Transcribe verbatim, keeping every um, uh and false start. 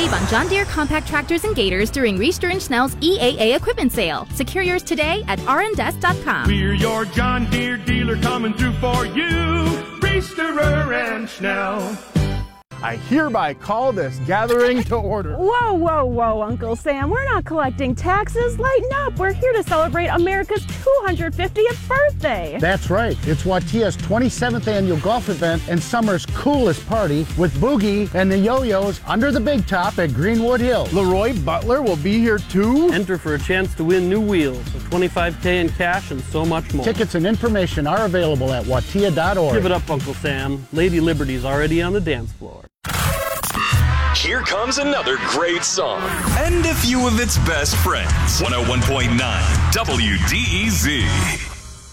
Save on John Deere compact tractors and gators during Reister and Schnell's E A A equipment sale. Secure yours today at r n d s dot com. We're your John Deere dealer coming through for you. Reisterer and Schnell. I hereby call this gathering to order. Whoa, whoa, whoa, Uncle Sam. We're not collecting taxes. Lighten up. We're here to celebrate America's two hundred fiftieth birthday. That's right. It's Watia's twenty-seventh annual golf event and summer's coolest party with Boogie and the Yo-Yos under the big top at Greenwood Hills. Leroy Butler will be here too. Enter for a chance to win new wheels, a twenty-five K in cash, and so much more. Tickets and information are available at watia dot org. Give it up, Uncle Sam. Lady Liberty's already on the dance floor. Here comes another great song. And a few of its best friends. one oh one point nine W D E Z.